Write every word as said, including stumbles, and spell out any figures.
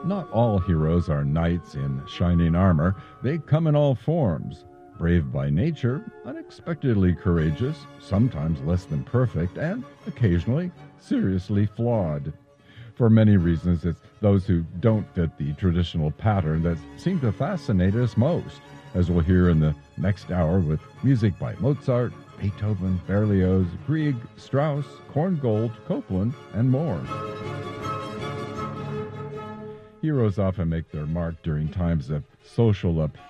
Not all heroes are knights in shining armor. They come in all forms. Brave by nature, unexpectedly courageous, sometimes less than perfect, and occasionally seriously flawed. For many reasons, it's those who don't fit the traditional pattern that seem to fascinate us most, as we'll hear in the next hour with music by Mozart, Beethoven, Berlioz, Grieg, Strauss, Korngold, Copland, and more. Heroes often make their mark during times of social upheaval.